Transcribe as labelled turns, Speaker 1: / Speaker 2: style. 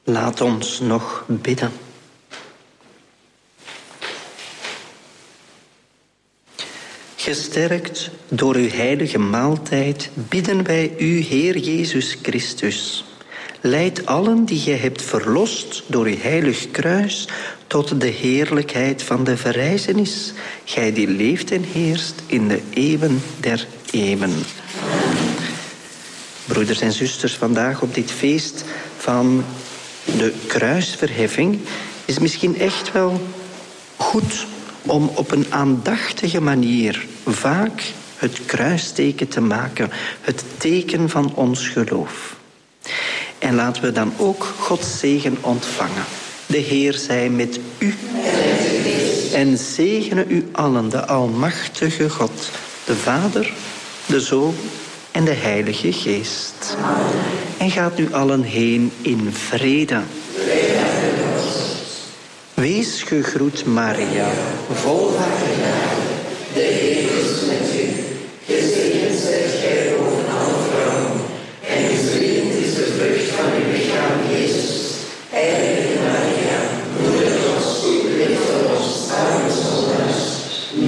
Speaker 1: Laat ons nog bidden. Gesterkt door uw heilige maaltijd bidden wij u, Heer Jezus Christus. Leid allen die gij hebt verlost door uw heilig kruis tot de heerlijkheid van de verrijzenis, gij die leeft en heerst in de eeuwen der eeuwen. Broeders en zusters, vandaag op dit feest van de kruisverheffing is misschien echt wel goed om op een aandachtige manier vaak het kruisteken te maken, het teken van ons geloof. En laten we dan ook Gods zegen ontvangen. De Heer zij met u en zegene u allen, de almachtige God, de Vader, de Zoon en de Heilige Geest. En gaat nu allen heen in vrede. Wees gegroet, Maria, vol van genade. De Heer is met u.